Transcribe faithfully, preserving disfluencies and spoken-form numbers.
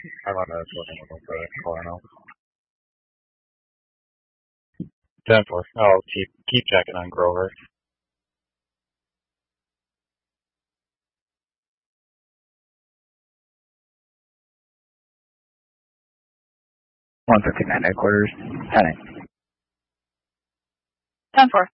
I'm on the twenty one for Colorado. ten four. I'll keep keep checking on Grover. one fifty-nine headquarters, heading. ten four.